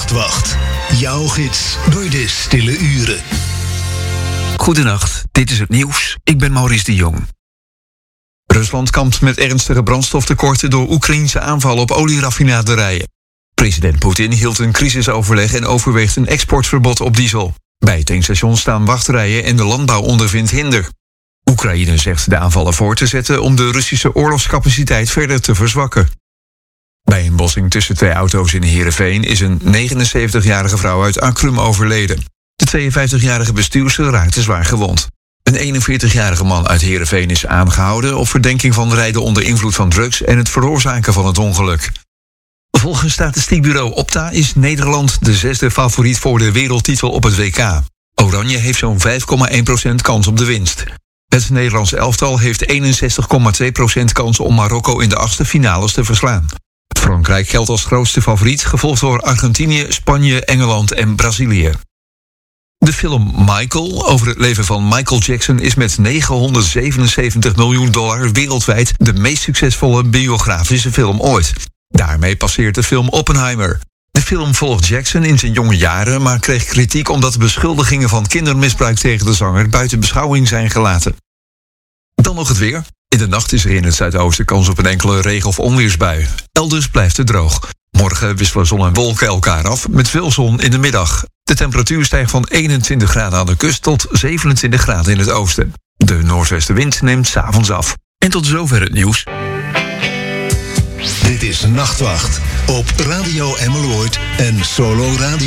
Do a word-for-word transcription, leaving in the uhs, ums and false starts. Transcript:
Nachtwacht. Jouw gids door de stille uren. Goedenacht, dit is het nieuws. Ik ben Maurice de Jong. Rusland kampt met ernstige brandstoftekorten door Oekraïense aanvallen op olieraffinaderijen. President Poetin hield een crisisoverleg en overweegt een exportverbod op diesel. Bij tankstations staan wachtrijen en de landbouw ondervindt hinder. Oekraïne zegt de aanvallen voor te zetten om de Russische oorlogscapaciteit verder te verzwakken. Bij een botsing tussen twee auto's in Heerenveen is een negenenzeventigjarige vrouw uit Akrum overleden. De tweeënvijftigjarige bestuurster raakte zwaar gewond. Een eenenveertigjarige man uit Heerenveen is aangehouden op verdenking van rijden onder invloed van drugs en het veroorzaken van het ongeluk. Volgens statistiekbureau Opta is Nederland de zesde favoriet voor de wereldtitel op het W K. Oranje heeft zo'n vijf komma één procent kans op de winst. Het Nederlandse elftal heeft eenenzestig komma twee procent kans om Marokko in de achtste finales te verslaan. Frankrijk geldt als grootste favoriet, gevolgd door Argentinië, Spanje, Engeland en Brazilië. De film Michael over het leven van Michael Jackson is met negenhonderdzevenenzeventig miljoen dollar wereldwijd de meest succesvolle biografische film ooit. Daarmee passeert de film Oppenheimer. De film volgt Jackson in zijn jonge jaren, maar kreeg kritiek omdat de beschuldigingen van kindermisbruik tegen de zanger buiten beschouwing zijn gelaten. Dan nog het weer. In de nacht is er in het zuidoosten kans op een enkele regen- of onweersbui. Elders blijft het droog. Morgen wisselen zon en wolken elkaar af met veel zon in de middag. De temperatuur stijgt van eenentwintig graden aan de kust tot zevenentwintig graden in het oosten. De noordwestenwind neemt 's avonds af. En tot zover het nieuws. Dit is Nachtwacht op Radio Emmeloord en Solo Radio.